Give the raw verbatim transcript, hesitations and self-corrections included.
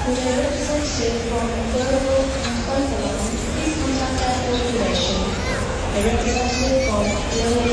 to the representative from Affordable Transport Alliance, please contact their coordination. A representative from Affordable